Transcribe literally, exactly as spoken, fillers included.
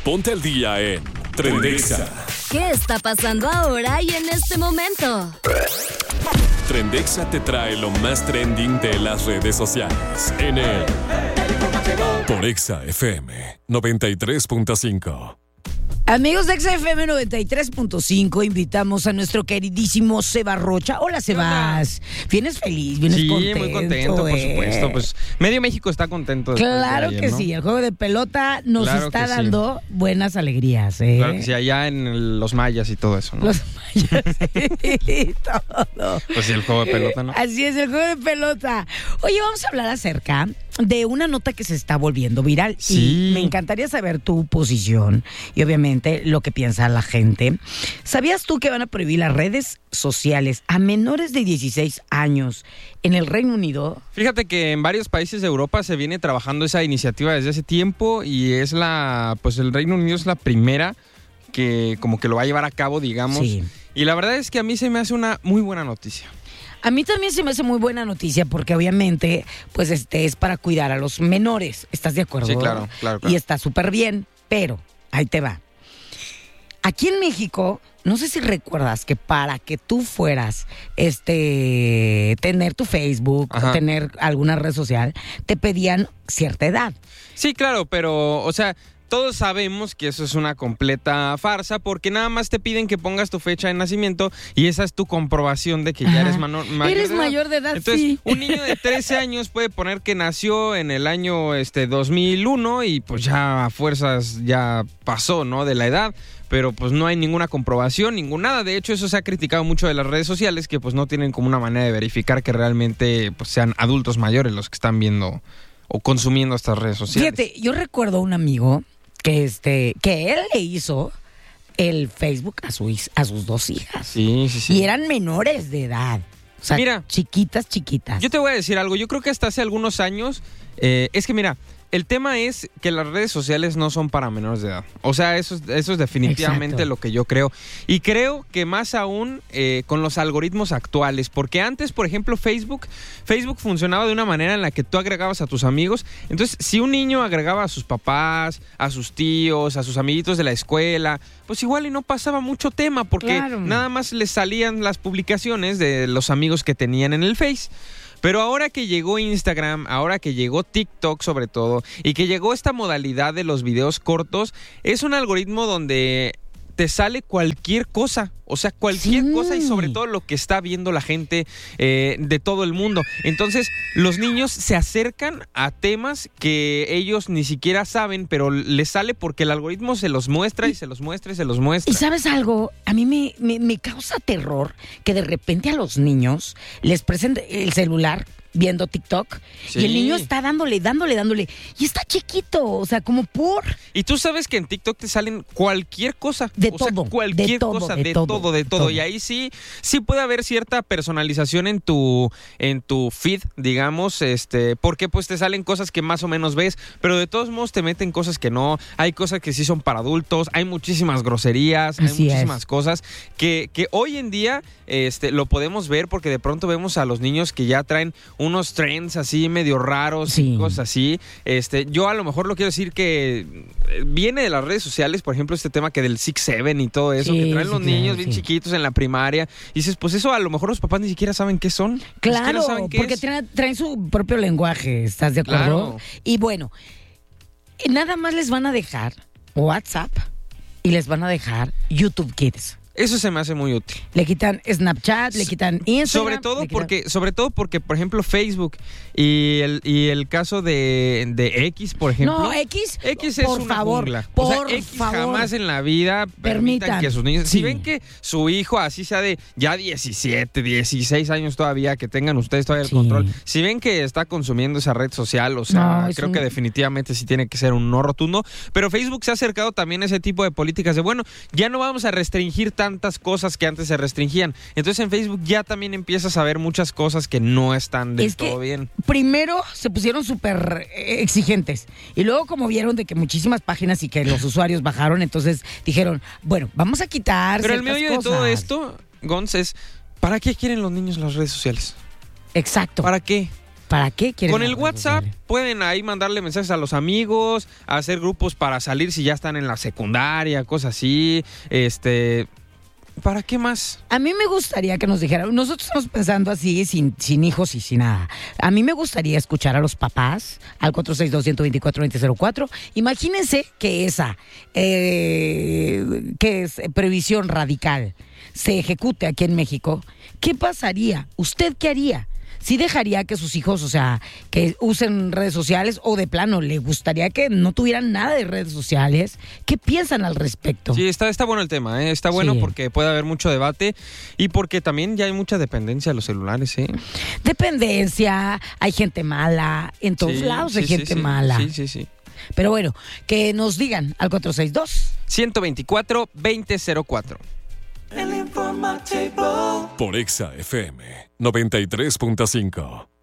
Ponte al día en Trendexa. ¿Qué está pasando ahora y en este momento? Trendexa te trae lo más trending de las redes sociales en el por Exa F M noventa y tres punto cinco. Amigos de Exa F M noventa y tres punto cinco, invitamos a nuestro queridísimo Seba Rocha. Hola, Sebas. Vienes feliz, vienes sí, contento. Sí, muy contento, eh. por supuesto. Pues medio México está contento. Claro de ayer, que ¿no? sí, el juego de pelota nos Claro está que dando sí. buenas alegrías. ¿eh? Claro que sí, allá en el, los mayas y todo eso, ¿no? Los mayas y todo. Pues sí, el juego de pelota, ¿no? Así es, el juego de pelota. Oye, vamos a hablar acerca de una nota que se está volviendo viral. Sí. Y me encantaría saber tu posición y obviamente lo que piensa la gente. ¿Sabías tú que van a prohibir las redes sociales a menores de dieciséis años en el Reino Unido? Fíjate que en varios países de Europa se viene trabajando esa iniciativa desde hace tiempo y es la, pues el Reino Unido es la primera que como que lo va a llevar a cabo, digamos. Sí. Y la verdad es que a mí se me hace una muy buena noticia. A mí también se me hace muy buena noticia porque obviamente pues este es para cuidar a los menores. ¿Estás de acuerdo? Sí, claro, claro, claro. Y está súper bien, pero ahí te va. Aquí en México, no sé si recuerdas que para que tú fueras este tener tu Facebook, Ajá. tener alguna red social, te pedían cierta edad. Sí, claro, pero, o sea, todos sabemos que eso es una completa farsa porque nada más te piden que pongas tu fecha de nacimiento y esa es tu comprobación de que ya Ajá. eres mano- mayor Eres de edad. mayor de edad, Entonces, sí. un niño de trece años puede poner que nació en el año este dos mil uno y pues ya a fuerzas ya pasó, ¿no? De la edad. Pero pues no hay ninguna comprobación, ningún nada. De hecho, eso se ha criticado mucho de las redes sociales, que pues no tienen como una manera de verificar que realmente pues sean adultos mayores los que están viendo o consumiendo estas redes sociales. Fíjate, yo recuerdo a un amigo que este que él le hizo el Facebook a, su, his- a sus dos hijas. Sí, sí, sí. Y eran menores de edad. O sea, Mira, chiquitas, chiquitas. Yo te voy a decir algo. Yo creo que hasta hace algunos años, eh, es que mira, el tema es que las redes sociales no son para menores de edad. O sea, eso, es- eso es definitivamente Exacto. lo que yo creo. Y creo que más aún eh, con los algoritmos actuales. Porque antes, por ejemplo, Facebook, Facebook funcionaba de una manera en la que tú agregabas a tus amigos. Entonces, si un niño agregaba a sus papás, a sus tíos, a sus amiguitos de la escuela, pues igual y no pasaba mucho tema. Porque Claro. nada más les salían las publicaciones de los amigos que tenían en el Face. Pero ahora que llegó Instagram, ahora que llegó TikTok sobre todo, y que llegó esta modalidad de los videos cortos, es un algoritmo donde te sale cualquier cosa, o sea, cualquier Sí. cosa y sobre todo lo que está viendo la gente eh, de todo el mundo. Entonces, los niños se acercan a temas que ellos ni siquiera saben, pero les sale porque el algoritmo se los muestra y, y se los muestra y se los muestra. ¿Y sabes algo? A mí me, me, me causa terror que de repente a los niños les presente el celular viendo TikTok Sí. y el niño está dándole, dándole, dándole y está chiquito, o sea, como por... Y tú sabes que en TikTok te salen cualquier cosa. De o sea, todo, cualquier de todo, cosa, de de, todo, todo, de de todo. todo. Y ahí sí, sí puede haber cierta personalización en tu, en tu feed, digamos, este, porque pues te salen cosas que más o menos ves, pero de todos modos te meten cosas que no. Hay cosas que sí son para adultos, hay muchísimas groserías, hay Así muchísimas es. cosas que, que hoy en día este, lo podemos ver porque de pronto vemos a los niños que ya traen unos trends así medio raros Sí. y cosas así. Este, yo a lo mejor lo quiero decir que eh, viene de las redes sociales, por ejemplo, este tema que del six seven y todo eso, Sí, que traen sí, los claro, niños bien sí. chiquitos en la primaria. Y dices, pues eso a lo mejor los papás ni siquiera saben qué son. Ni siquiera Claro, saben qué porque es. traen, traen su propio lenguaje, ¿estás de acuerdo? Claro. Y bueno, nada más les van a dejar WhatsApp y les van a dejar YouTube Kids. Eso se me hace muy útil. Le quitan Snapchat, le quitan Instagram. Sobre todo le quitan- porque, sobre todo porque, por ejemplo, Facebook y el, y el caso de, de X, por ejemplo. No, X, X es por una favor, jungla. por o sea, X favor. jamás en la vida permitan, Permitan, que sus niños... sí. Si ven que su hijo, así sea de ya diecisiete, dieciséis años todavía, que tengan ustedes todavía el Sí. control, si ven que está consumiendo esa red social, o sea, No, es creo un- que definitivamente sí tiene que ser un no rotundo. Pero Facebook se ha acercado también a ese tipo de políticas de, bueno, ya no vamos a restringir tantas cosas que antes se restringían. Entonces en Facebook ya también empiezas a ver muchas cosas que no están del Es que todo bien. primero se pusieron súper eh, exigentes y luego como vieron de que muchísimas páginas y que los usuarios bajaron, entonces dijeron, bueno, vamos a quitar Pero el ciertas meollo de todo cosas. esto, Gonz, es ¿para qué quieren los niños las redes sociales? Exacto. ¿Para qué? ¿Para qué quieren? Con las el redes WhatsApp sociales? pueden ahí mandarle mensajes a los amigos, hacer grupos para salir si ya están en la secundaria, cosas así. Este, ¿para qué más? A mí me gustaría que nos dijeran, nosotros estamos pensando así, sin, sin hijos y sin nada. A mí me gustaría escuchar a los papás al cuatro seis dos, uno dos cuatro, dos cero cero cuatro. Imagínense que esa, eh, que es previsión radical, se ejecute aquí en México. ¿Qué pasaría? ¿Usted qué haría? ¿Sí dejaría que sus hijos, o sea, que usen redes sociales o de plano le gustaría que no tuvieran nada de redes sociales? ¿Qué piensan al respecto? Sí, está, está bueno el tema, ¿eh? Está bueno Sí. porque puede haber mucho debate y porque también ya hay mucha dependencia de los celulares, ¿eh? Dependencia, hay gente mala, en todos Sí, lados sí, hay sí, gente sí. mala. Sí, sí, sí. Pero bueno, que nos digan al cuatro seis dos. ciento veinticuatro, veinte cero cuatro. Por Exa F M noventa y tres punto cinco.